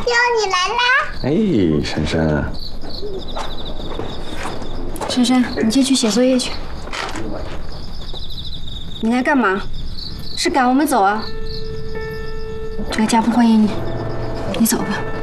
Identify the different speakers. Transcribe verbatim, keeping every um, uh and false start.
Speaker 1: 你来啦！
Speaker 2: 哎，珊珊，
Speaker 3: 珊珊，你先去写作业去。你来干嘛？是赶我们走啊？这个家不欢迎你，你走吧。